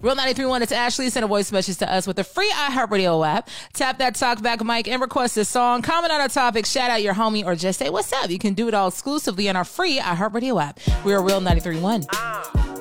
Real 93.1, it's Ashley. Send a voice message to us with the free iHeartRadio app. Tap that talkback mic and request a song. Comment on a topic, shout out your homie, or just say what's up. You can do it all exclusively on our free iHeartRadio app. We are Real 93.1.